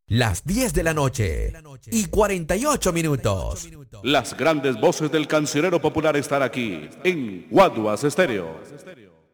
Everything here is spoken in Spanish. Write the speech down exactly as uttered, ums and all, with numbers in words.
Las diez de la noche y cuarenta y ocho minutos. Las grandes voces del cancionero popular están aquí en Guaduas Estéreo.